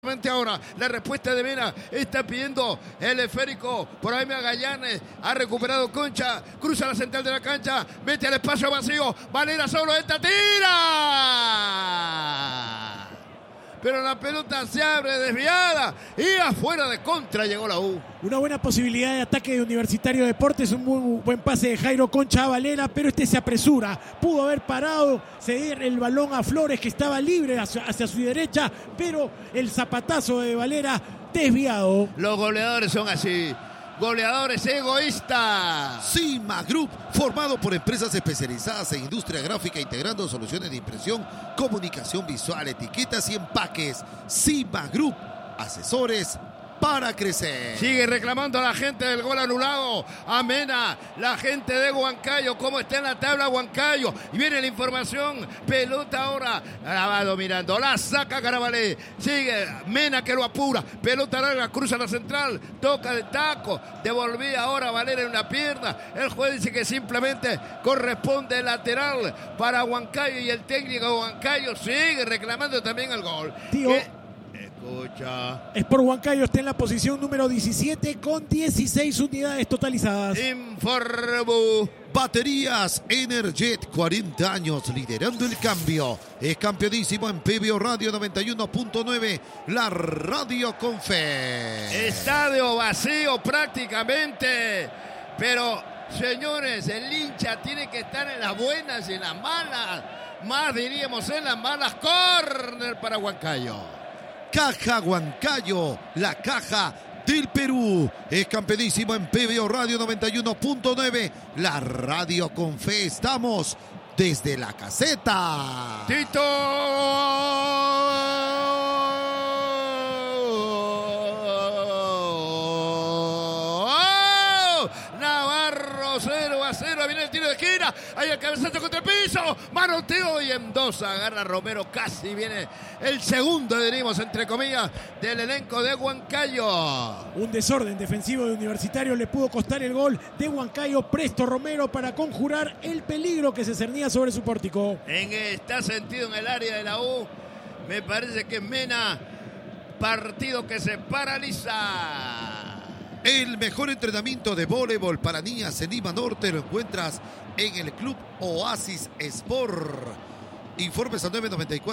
Ahora la respuesta de Mena está pidiendo el esférico por ahí Magallanes, ha recuperado Concha, cruza la central de la cancha, mete al espacio vacío, Valera solo, esta tira, pero la pelota se abre desviada y afuera de contra llegó la U. Una buena posibilidad de ataque de Universitario Deportes, un muy buen pase de Jairo Concha a Valera, pero este se apresura, pudo haber parado, ceder el balón a Flores que estaba libre hacia su derecha, pero el zapatazo de Valera desviado. Los goleadores son así, goleadores egoístas. Cima Group, formado por empresas especializadas en industria gráfica, integrando soluciones de impresión, comunicación visual, etiquetas y empaques. Cima Group, asesores para crecer. Sigue reclamando a la gente del gol anulado. Amena, la gente de Huancayo. ¿Cómo está en la tabla Huancayo? Y viene la información. Pelota ahora. La va dominando. La saca Carabalé. Sigue Mena que lo apura. Pelota larga, cruza la central. Toca de taco. Devolvía ahora Valera en una pierna. El juez dice que simplemente corresponde lateral para Huancayo. Y el técnico de Huancayo sigue reclamando también el gol. Tío. Escucha. Sport Huancayo está en la posición número 17 con 16 unidades totalizadas. Informo. Baterías Energet, 40 años liderando el cambio. Es campeonísimo en PBO Radio 91.9, la radio con fe. Estadio vacío prácticamente, pero señores, el hincha tiene que estar en las buenas y en las malas. Más diríamos en las malas. Córner para Huancayo. Caja Huancayo, la caja del Perú. Es campeonísimo en PBO Radio 91.9, la radio con fe. Estamos desde la caseta. Tito Navarro, 0-0. Viene el tiro de esquina. Hay el cabezazo contra el piso. Manoteo y en dos agarra Romero. Casi viene el segundo, diríamos, entre comillas, del elenco de Huancayo. Un desorden defensivo de Universitario le pudo costar el gol de Huancayo. Presto Romero para conjurar el peligro que se cernía sobre su pórtico. Está sentido en el área de la U. Me parece que Mena, partido que se paraliza. El mejor entrenamiento de voleibol para niñas en Lima Norte lo encuentras en el Club Oasis Sport. Informes al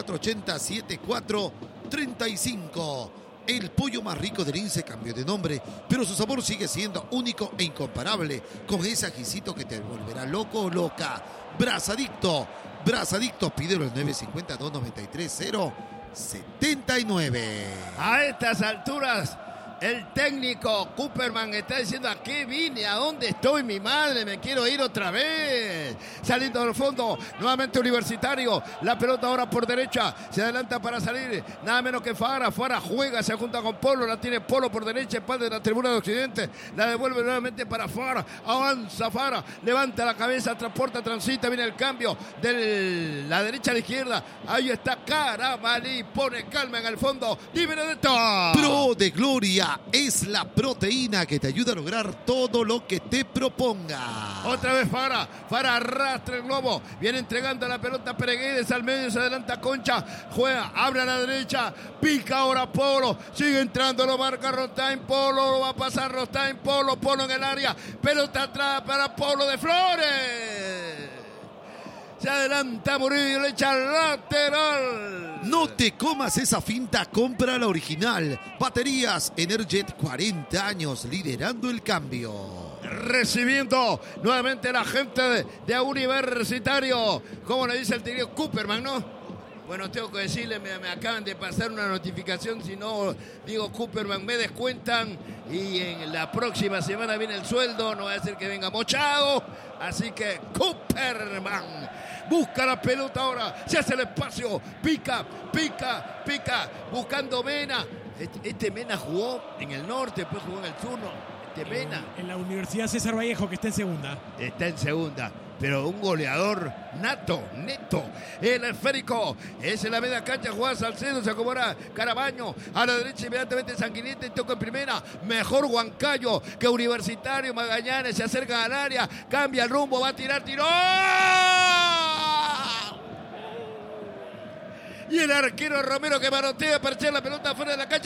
994-80-74-35. El pollo más rico del INSE cambió de nombre, pero su sabor sigue siendo único e incomparable, con ese ajicito que te volverá loco o loca. Brazadicto, pídelo al 950-293-079. A estas alturas, el técnico Cooperman está diciendo: ¿a qué vine? ¿A dónde estoy, mi madre? Me quiero ir otra vez. Saliendo del fondo, nuevamente Universitario. La pelota ahora por derecha. Se adelanta para salir. Nada menos que Fara. Fara juega, se junta con Polo. La tiene Polo por derecha, espalda de la tribuna de Occidente. La devuelve nuevamente para Fara. Avanza Fara. Levanta la cabeza, transporta, transita. Viene el cambio de la derecha a la izquierda. Ahí está Carabalí. Pone calma en el fondo. Di Benedetto. Pro de Gloria. Es la proteína que te ayuda a lograr todo lo que te proponga. Otra vez Fara arrastra el globo, viene entregando la pelota Pereguedes al medio, se adelanta Concha, juega, abre a la derecha, pica ahora Polo, sigue entrando, lo marca Rostain, Polo, lo va a pasar Rostain, Polo en el área, pelota atrás para Polo de Flores. Se adelanta Murillo, le echa lateral. No te comas esa finta, compra la original. Baterías Energet, 40 años liderando el cambio. Recibiendo nuevamente la gente de Universitario. Como le dice el técnico Cooperman, ¿no? Bueno, tengo que decirle, me acaban de pasar una notificación, si no digo Cooperman, me descuentan y en la próxima semana viene el sueldo, no va a ser que venga mochado, así que Cooperman busca la pelota ahora, se hace el espacio, pica, buscando Mena. Este Mena jugó en el norte, después jugó en el sur, Mena. En la Universidad César Vallejo, que está en segunda. Está en segunda. Pero un goleador neto. El esférico es en la media cancha, juega Salcedo, se acomoda Carabaño. A la derecha inmediatamente Sanguinete y toca en primera. Mejor Huancayo que Universitario. Magallanes se acerca al área, cambia el rumbo, va a tirar, tiró. Y el arquero Romero que manotea para echar la pelota fuera de la cancha.